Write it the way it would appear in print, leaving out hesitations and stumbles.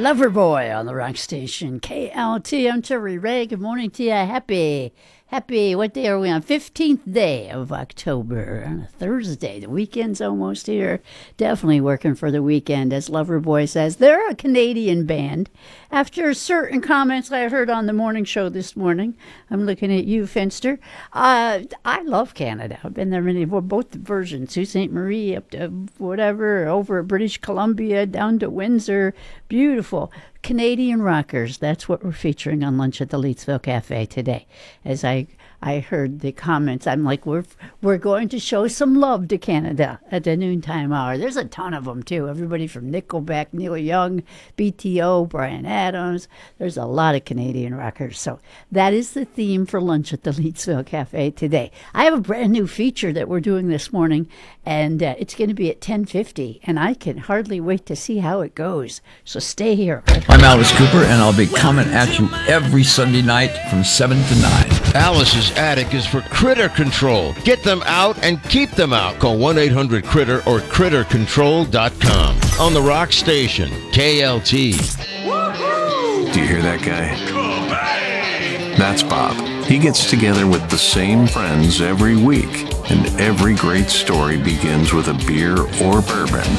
Loverboy on the rock station KLT. I'm Terry Ray. Good morning to you. Happy, what day are we on? 15th day of October on a Thursday. The weekend's almost here. Definitely working for the weekend, as Loverboy says. They're a Canadian band. After certain comments I heard on the morning show this morning, I'm looking at you, Finster. I love Canada. I've been there both versions, Sault Ste. Marie up to whatever, over at British Columbia, down to Windsor. Beautiful. Canadian rockers. That's what we're featuring on Lunch at the Leetsville Cafe today. As I heard the comments, I'm like, we're going to show some love to Canada at the noontime hour. There's a ton of them, too. Everybody from Nickelback, Neil Young, BTO, Bryan Adams. There's a lot of Canadian rockers. So that is the theme for Lunch at the Leetsville Cafe today. I have a brand new feature that we're doing this morning, and it's going to be at 10:50, and I can hardly wait to see how it goes. So stay here. I'm Alice Cooper, and I'll be coming at you every Sunday night from 7 to 9. Alice's Attic is for critter control. Get them out and keep them out. Call 1-800-CRITTER or CritterControl.com. On the rock station, KLT. Do you hear that guy? That's Bob. He gets together with the same friends every week, and every great story begins with a beer or bourbon.